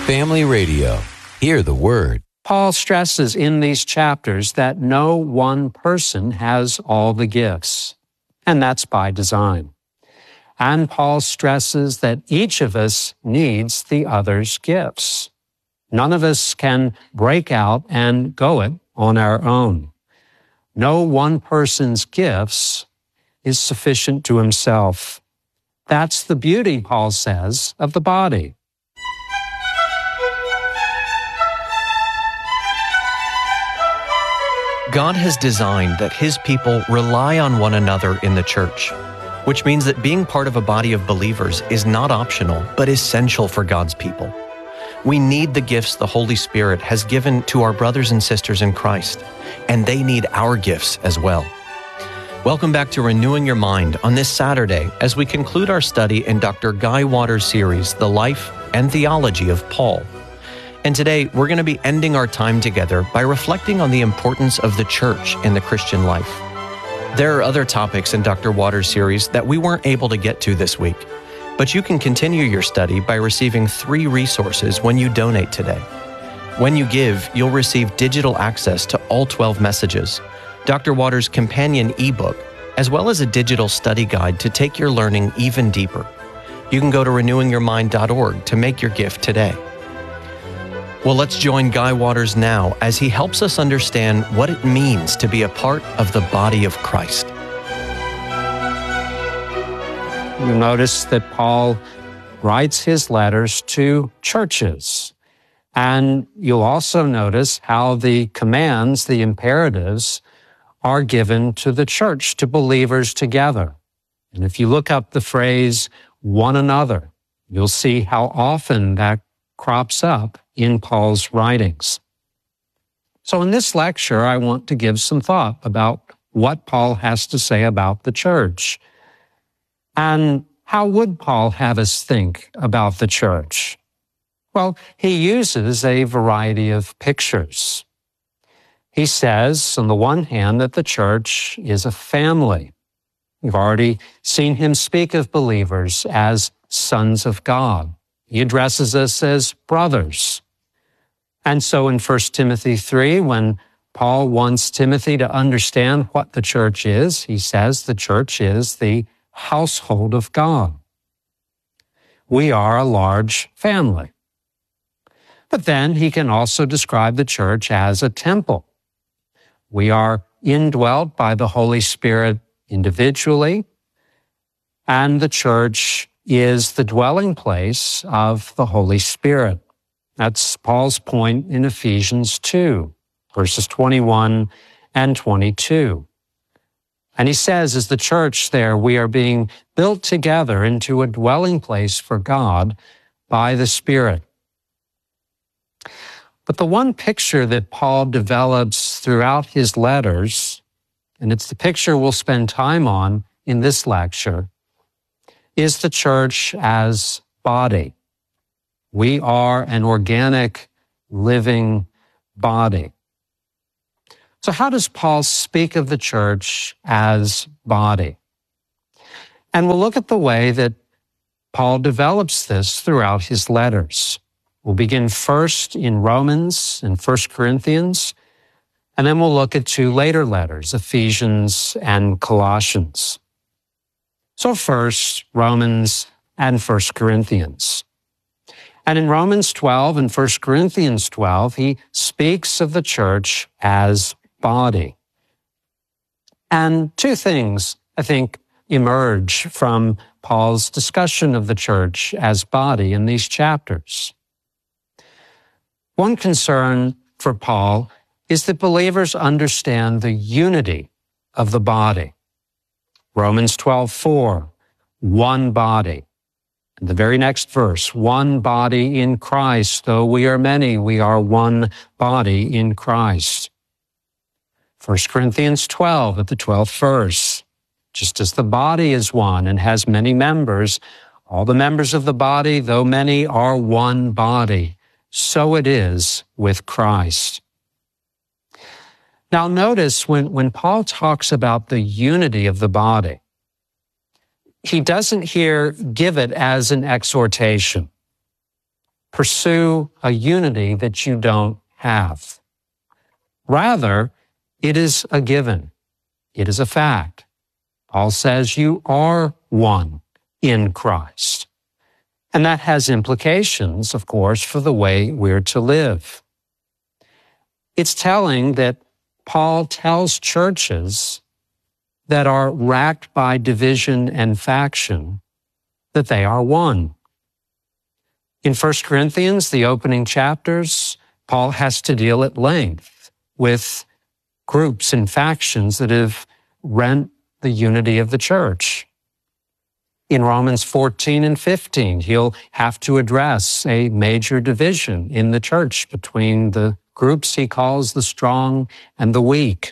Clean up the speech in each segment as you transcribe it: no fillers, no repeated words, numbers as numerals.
Family Radio. Hear the Word. Paul stresses in these chapters that no one person has all the gifts, and that's by design. And Paul stresses that each of us needs the other's gifts. None of us can break out and go it on our own. No one person's gifts is sufficient to himself. That's the beauty, Paul says, of the body. God has designed that His people rely on one another in the church, which means that being part of a body of believers is not optional, but essential for God's people. We need the gifts the Holy Spirit has given to our brothers and sisters in Christ, and they need our gifts as well. Welcome back to Renewing Your Mind on this Saturday as we conclude our study in Dr. Guy Waters' series, The Life and Theology of Paul. And today, we're going to be ending our time together by reflecting on the importance of the church in the Christian life. There are other topics in Dr. Waters' series that we weren't able to get to this week, but you can continue your study by receiving 3 resources when you donate today. When you give, you'll receive digital access to all 12 messages, Dr. Waters' companion ebook, as well as a digital study guide to take your learning even deeper. You can go to renewingyourmind.org to make your gift today. Well, let's join Guy Waters now as he helps us understand what it means to be a part of the body of Christ. You'll notice that Paul writes his letters to churches. And you'll also notice how the commands, the imperatives, are given to the church, to believers together. And if you look up the phrase one another, you'll see how often that crops up in Paul's writings. So in this lecture, I want to give some thought about what Paul has to say about the church. And how would Paul have us think about the church? Well, he uses a variety of pictures. He says, on the one hand, that the church is a family. We've already seen him speak of believers as sons of God. He addresses us as brothers. And so in 1 Timothy 3, when Paul wants Timothy to understand what the church is, he says the church is the household of God. We are a large family. But then he can also describe the church as a temple. We are indwelt by the Holy Spirit individually, and the church is the dwelling place of the Holy Spirit. That's Paul's point in Ephesians 2, verses 21 and 22. And he says, as the church there, we are being built together into a dwelling place for God by the Spirit. But the one picture that Paul develops throughout his letters, and it's the picture we'll spend time on in this lecture, is the church as body. We are an organic, living body. So how does Paul speak of the church as body? And we'll look at the way that Paul develops this throughout his letters. We'll begin first in Romans and 1 Corinthians, and then we'll look at 2 later letters, Ephesians and Colossians. So first, Romans and 1 Corinthians. And in Romans 12 and 1 Corinthians 12, he speaks of the church as body. And 2 things, I think, emerge from Paul's discussion of the church as body in these chapters. One concern for Paul is that believers understand the unity of the body. Romans 12:4, one body. And the very next verse, one body in Christ. Though we are many, we are one body in Christ. 1 Corinthians 12 at the 12th verse. Just as the body is one and has many members, all the members of the body, though many, are one body. So it is with Christ. Now notice when Paul talks about the unity of the body, he doesn't here give it as an exhortation. pursue a unity that you don't have. Rather, it is a given. It is a fact. Paul says you are one in Christ. And that has implications, of course, for the way we're to live. It's telling that Paul tells churches that are racked by division and faction that they are one. In 1 Corinthians, the opening chapters, Paul has to deal at length with groups and factions that have rent the unity of the church. In Romans 14 and 15, he'll have to address a major division in the church between the groups he calls the strong and the weak.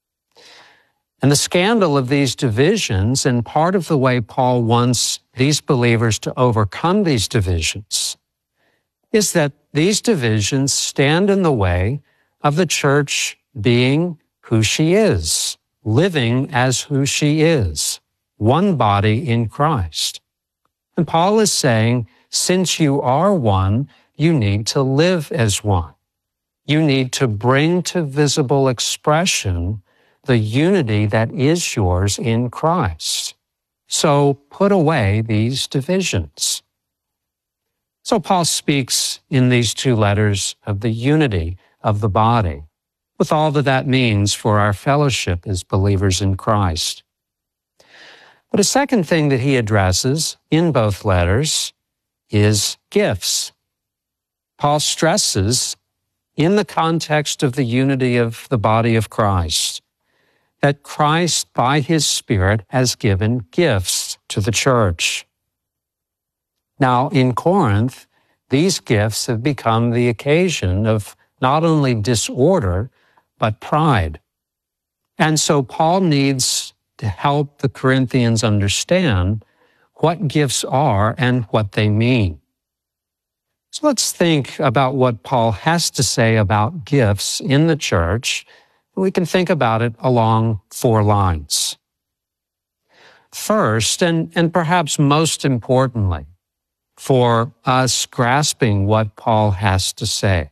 And the scandal of these divisions, and part of the way Paul wants these believers to overcome these divisions, is that these divisions stand in the way of the church being who she is, living as who she is, one body in Christ. And Paul is saying, since you are one, you need to live as one. You need to bring to visible expression the unity that is yours in Christ. So put away these divisions. So Paul speaks in these two letters of the unity of the body, with all that means for our fellowship as believers in Christ. But a second thing that he addresses in both letters is gifts. Paul stresses, in the context of the unity of the body of Christ, that Christ, by his Spirit, has given gifts to the church. Now, in Corinth, these gifts have become the occasion of not only disorder, but pride. And so Paul needs to help the Corinthians understand what gifts are and what they mean. So let's think about what Paul has to say about gifts in the church. We can think about it along 4 lines. First, and perhaps most importantly, for us grasping what Paul has to say,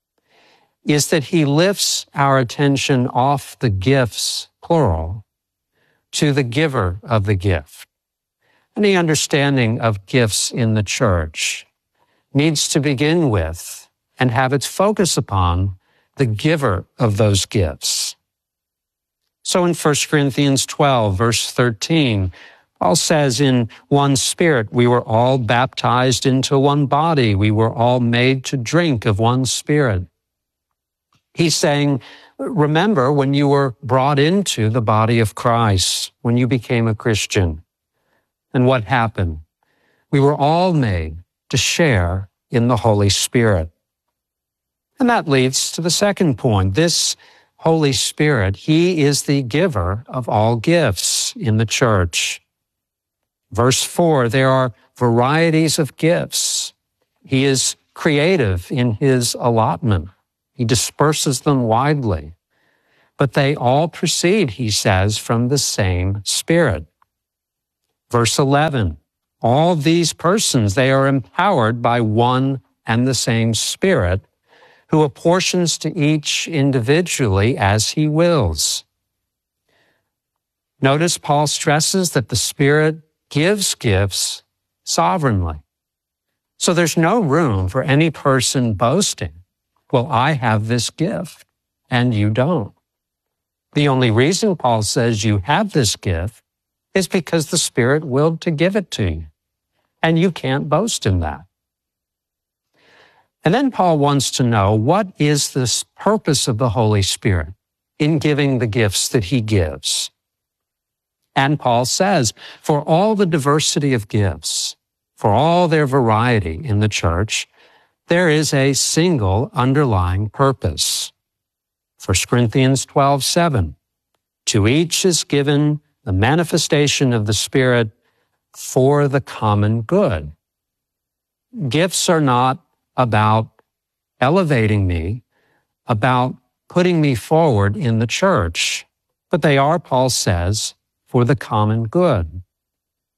is that he lifts our attention off the gifts, plural, to the giver of the gift. Any understanding of gifts in the church needs to begin with and have its focus upon the giver of those gifts. So in 1 Corinthians 12, verse 13, Paul says, in one Spirit we were all baptized into one body. We were all made to drink of one Spirit. He's saying, remember when you were brought into the body of Christ, when you became a Christian, and what happened? We were all made to share in the Holy Spirit. And that leads to the second point. This Holy Spirit, he is the giver of all gifts in the church. Verse 4, there are varieties of gifts. He is creative in his allotment. He disperses them widely. But they all proceed, he says, from the same Spirit. Verse 11, all these persons, they are empowered by one and the same Spirit, who apportions to each individually as he wills. Notice Paul stresses that the Spirit gives gifts sovereignly. So there's no room for any person boasting, well, I have this gift and you don't. The only reason Paul says you have this gift is because the Spirit willed to give it to you, and you can't boast in that. And then Paul wants to know, what is the purpose of the Holy Spirit in giving the gifts that he gives? And Paul says, for all the diversity of gifts, for all their variety in the church, there is a single underlying purpose. 1 Corinthians 12:7, to each is given the manifestation of the Spirit for the common good. Gifts are not about elevating me, about putting me forward in the church, but they are, Paul says, for the common good.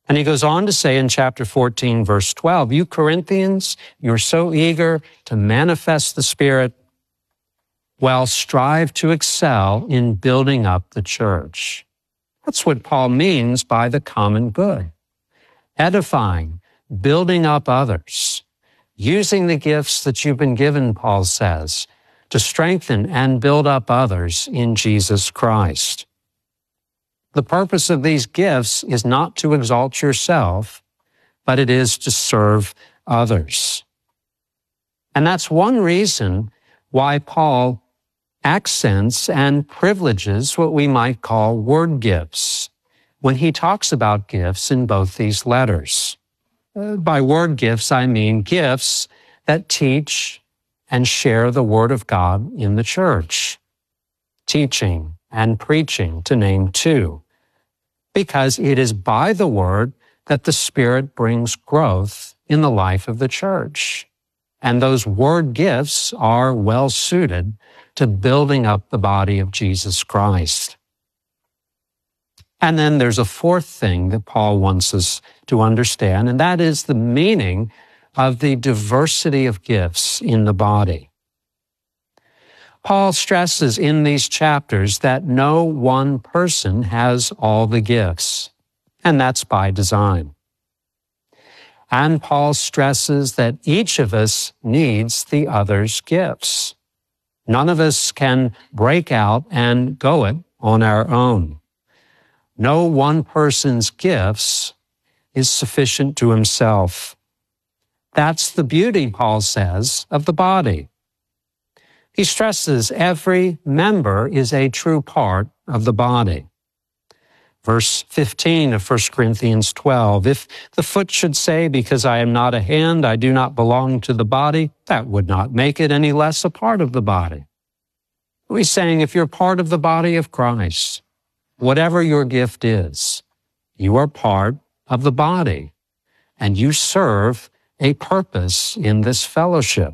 And he goes on to say in chapter 14, verse 12, you Corinthians, you're so eager to manifest the Spirit. Well, strive to excel in building up the church. That's what Paul means by the common good. Edifying, building up others, using the gifts that you've been given, Paul says, to strengthen and build up others in Jesus Christ. The purpose of these gifts is not to exalt yourself, but it is to serve others. And that's one reason why Paul accents and privileges what we might call word gifts when he talks about gifts in both these letters. By word gifts, I mean gifts that teach and share the Word of God in the church. Teaching and preaching, to name two. Because it is by the Word that the Spirit brings growth in the life of the church. And those word gifts are well suited to building up the body of Jesus Christ. And then there's a fourth thing that Paul wants us to understand, and that is the meaning of the diversity of gifts in the body. Paul stresses in these chapters that no one person has all the gifts, and that's by design. And Paul stresses that each of us needs the other's gifts. None of us can break out and go it on our own. No one person's gifts is sufficient to himself. That's the beauty, Paul says, of the body. He stresses every member is a true part of the body. Verse 15 of 1 Corinthians 12, if the foot should say, because I am not a hand, I do not belong to the body, that would not make it any less a part of the body. He's saying if you're part of the body of Christ, whatever your gift is, you are part of the body, and you serve a purpose in this fellowship.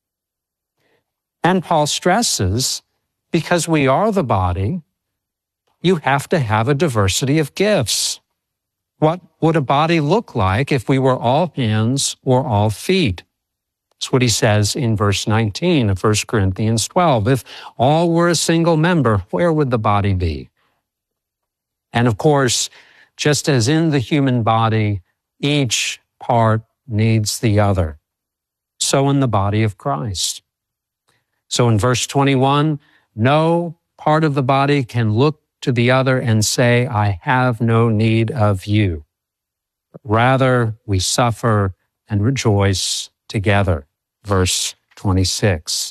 And Paul stresses, because we are the body, you have to have a diversity of gifts. What would a body look like if we were all hands or all feet? That's what he says in verse 19 of 1 Corinthians 12. If all were a single member, where would the body be? And of course, just as in the human body, each part needs the other. So in the body of Christ. So in verse 21, no part of the body can look to the other and say, I have no need of you. Rather, we suffer and rejoice together. Verse 26.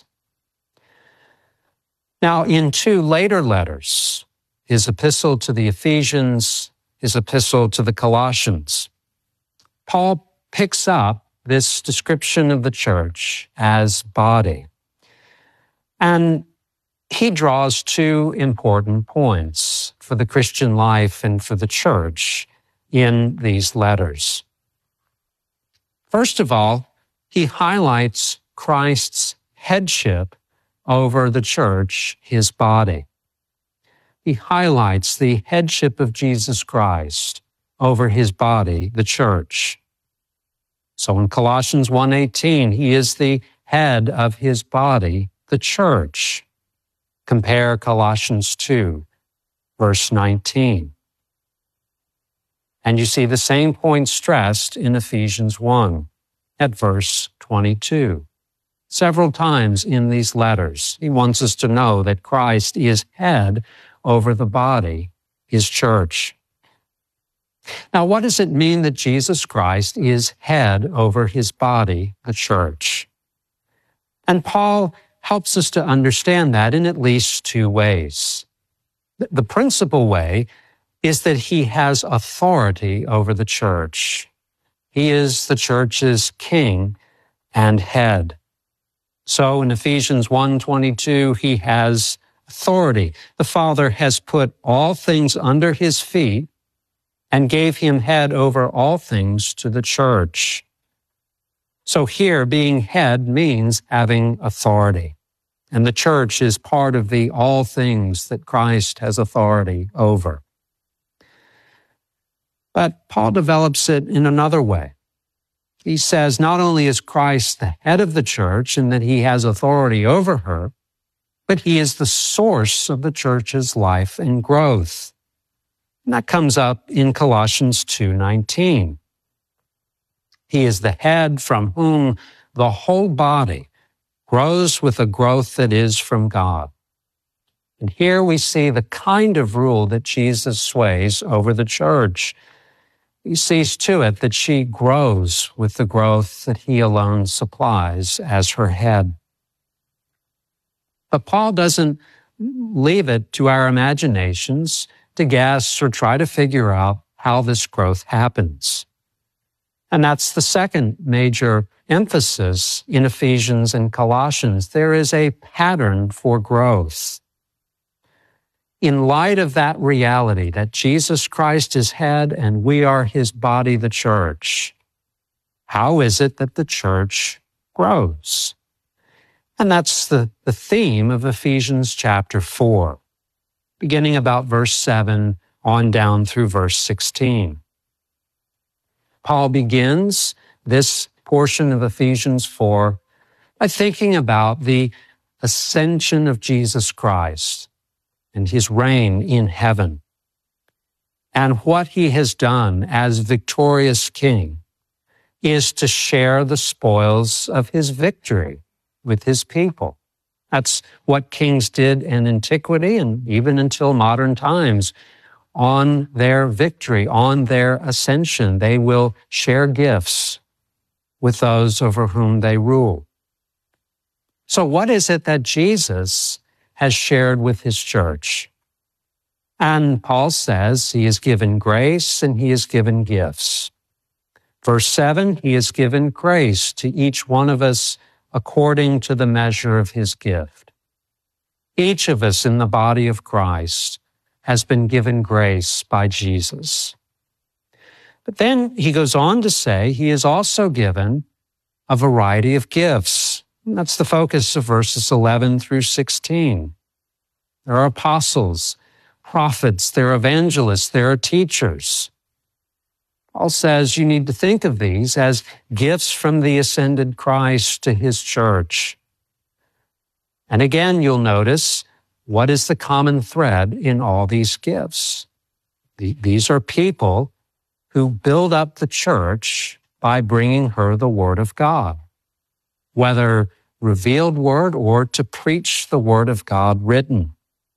Now, in two later letters, his epistle to the Ephesians, his epistle to the Colossians, Paul picks up this description of the church as body. And he draws two important points for the Christian life and for the church in these letters. First of all, he highlights Christ's headship over the church, his body. He highlights the headship of Jesus Christ over his body, the church. So in Colossians 1:18, he is the head of his body, the church. Compare Colossians 2, verse 19. And you see the same point stressed in Ephesians 1 at verse 22. Several times in these letters, he wants us to know that Christ is head over the body, his church. Now, what does it mean that Jesus Christ is head over his body, the church? And Paul helps us to understand that in at least two ways. The principal way is that he has authority over the church. He is the church's king and head. So in Ephesians 1:22, he has authority. The Father has put all things under his feet and gave him head over all things to the church. So here, being head means having authority. And the church is part of the all things that Christ has authority over. But Paul develops it in another way. He says not only is Christ the head of the church and that he has authority over her, but he is the source of the church's life and growth. And that comes up in Colossians 2:19. He is the head from whom the whole body grows with a growth that is from God. And here we see the kind of rule that Jesus sways over the church. He sees to it that she grows with the growth that he alone supplies as her head. But Paul doesn't leave it to our imaginations to guess or try to figure out how this growth happens. And that's the second major emphasis in Ephesians and Colossians. There is a pattern for growth. In light of that reality that Jesus Christ is head and we are his body, the church, how is it that the church grows? And that's the theme of Ephesians chapter 4, beginning about verse 7 on down through verse 16. Paul begins this portion of Ephesians 4 by thinking about the ascension of Jesus Christ and his reign in heaven, and what he has done as victorious king is to share the spoils of his victory with his people. That's what kings did in antiquity and even until modern times. On their victory, on their ascension, they will share gifts with those over whom they rule. So what is it that Jesus has shared with his church? And Paul says he has given grace and he has given gifts. Verse 7, he has given grace to each one of us according to the measure of his gift. Each of us in the body of Christ has been given grace by Jesus. But then he goes on to say he is also given a variety of gifts. And that's the focus of verses 11 through 16. There are apostles, prophets, there are evangelists, there are teachers. Paul says you need to think of these as gifts from the ascended Christ to his church. And again, you'll notice, what is the common thread in all these gifts? These are people who build up the church by bringing her the word of God, whether revealed word or to preach the word of God written.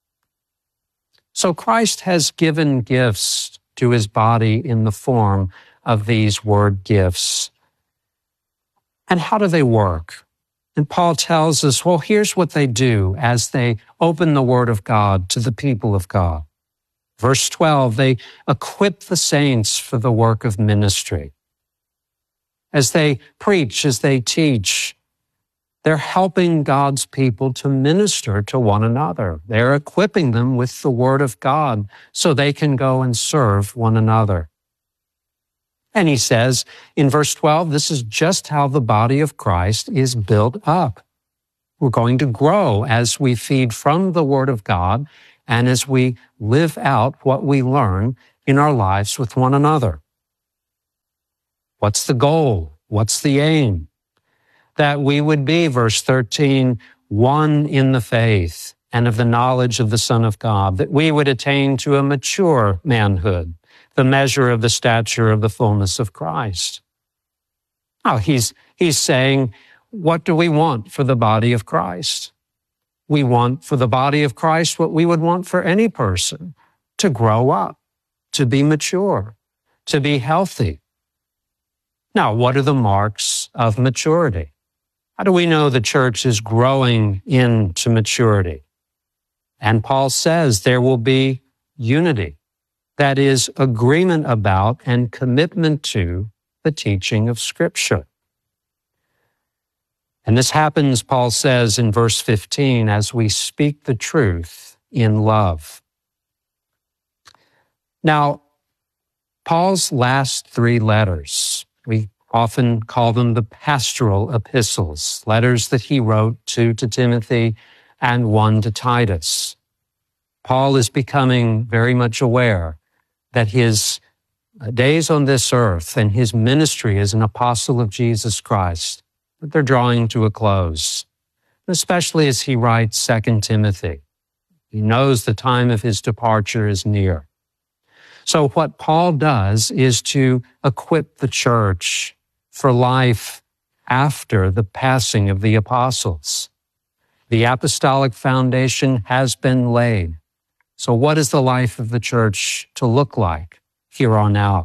So Christ has given gifts to his body in the form of these word gifts. And how do they work? And Paul tells us, well, here's what they do as they open the word of God to the people of God. Verse 12, they equip the saints for the work of ministry. As they preach, as they teach, they're helping God's people to minister to one another. They're equipping them with the word of God so they can go and serve one another. And he says in verse 12, this is just how the body of Christ is built up. We're going to grow as we feed from the word of God and as we live out what we learn in our lives with one another. What's the goal? What's the aim? That we would be, verse 13, one in the faith and of the knowledge of the Son of God, that we would attain to a mature manhood, the measure of the stature of the fullness of Christ. Now, he's saying, what do we want for the body of Christ? We want for the body of Christ what we would want for any person, to grow up, to be mature, to be healthy. Now, what are the marks of maturity? How do we know the church is growing into maturity? And Paul says there will be unity. That is, agreement about and commitment to the teaching of Scripture. And this happens, Paul says in verse 15, as we speak the truth in love. Now, Paul's last three letters, we often call them the pastoral epistles, letters that he wrote, two to Timothy and one to Titus. Paul is becoming very much aware that his days on this earth and his ministry as an apostle of Jesus Christ, but they're drawing to a close, especially as he writes 2 Timothy. He knows the time of his departure is near. So what Paul does is to equip the church for life after the passing of the apostles. The apostolic foundation has been laid. So what is the life of the church to look like here on out?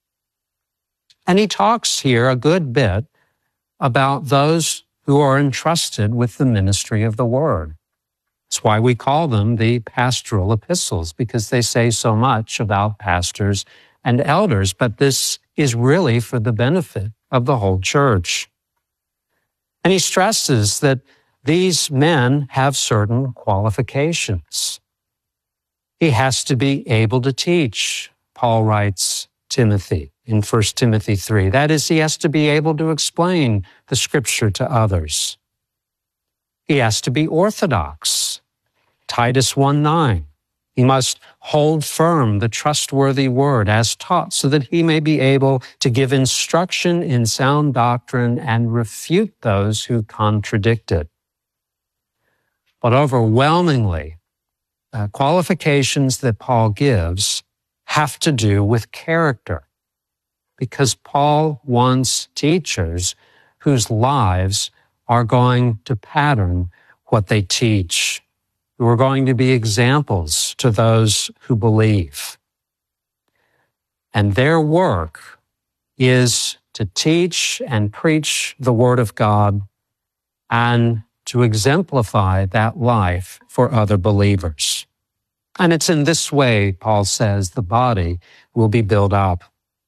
And he talks here a good bit about those who are entrusted with the ministry of the word. That's why we call them the pastoral epistles, because they say so much about pastors and elders, but this is really for the benefit of the whole church. And he stresses that these men have certain qualifications. He has to be able to teach, Paul writes Timothy in 1 Timothy 3. That is, he has to be able to explain the scripture to others. He has to be orthodox. Titus 1:9. He must hold firm the trustworthy word as taught so that he may be able to give instruction in sound doctrine and refute those who contradict it. But overwhelmingly, qualifications that Paul gives have to do with character, because Paul wants teachers whose lives are going to pattern what they teach, who are going to be examples to those who believe. And their work is to teach and preach the Word of God and to exemplify that life for other believers. And it's in this way, Paul says, the body will be built up.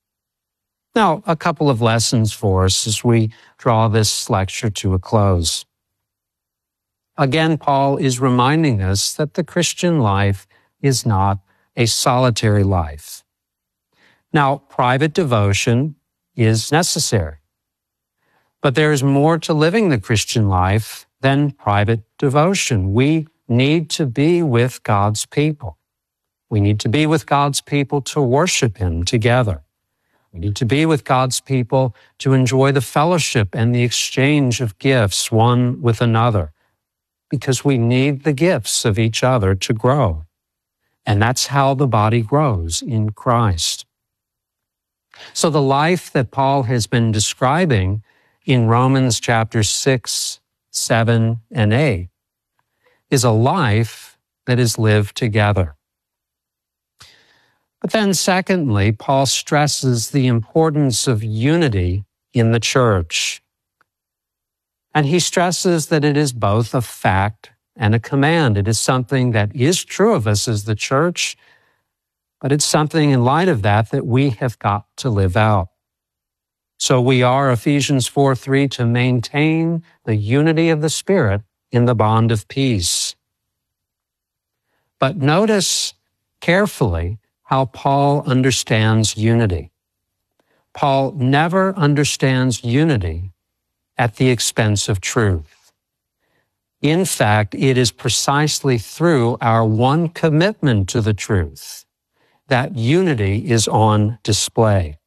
Now, a couple of lessons for us as we draw this lecture to a close. Again, Paul is reminding us that the Christian life is not a solitary life. Now, private devotion is necessary, but there is more to living the Christian life than private devotion. We need to be with God's people. We need to be with God's people to worship Him together. We need to be with God's people to enjoy the fellowship and the exchange of gifts one with another, because we need the gifts of each other to grow. And that's how the body grows in Christ. So the life that Paul has been describing in Romans chapters 6, 7, and 8 is a life that is lived together. But then secondly, Paul stresses the importance of unity in the church. And he stresses that it is both a fact and a command. It is something that is true of us as the church, but it's something in light of that we have got to live out. So we are, Ephesians 4:3, to maintain the unity of the Spirit in the bond of peace. But notice carefully how Paul understands unity. Paul never understands unity at the expense of truth. In fact, it is precisely through our one commitment to the truth that unity is on display.